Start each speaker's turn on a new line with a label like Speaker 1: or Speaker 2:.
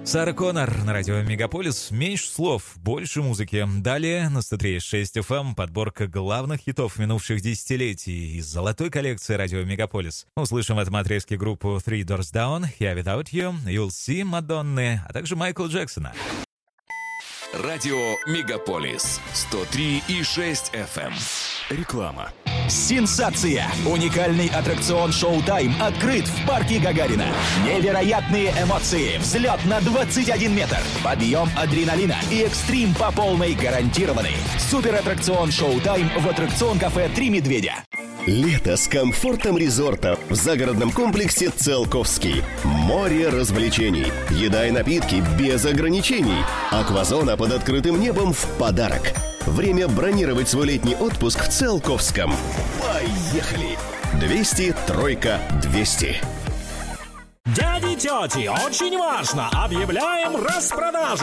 Speaker 1: Сара Коннор на радио Мегаполис. Меньше слов, больше музыки. Далее на 103.6 FM подборка главных хитов минувших десятилетий из золотой коллекции радио Мегаполис. Услышим в этом отрезке группу Three Doors Down, Here Without You, You'll See, Мадонны, а также Майкла Джексона.
Speaker 2: Радио Мегаполис 103.6 FM. Реклама.
Speaker 3: Сенсация! Уникальный аттракцион «Шоу-тайм» открыт в парке Гагарина. Невероятные эмоции, взлет на 21 метр, подъем адреналина и экстрим по полной гарантированы. Супер-аттракцион «Шоу-тайм» в аттракцион-кафе «Три медведя».
Speaker 4: Лето с комфортом резорта в загородном комплексе «Циолковский». Море развлечений, еда и напитки без ограничений. Аквазона под открытым небом в подарок. Время бронировать свой летний отпуск в Циолковском. Поехали! 200 тройка 200.
Speaker 5: Дяди, тети, очень важно! Объявляем распродажу!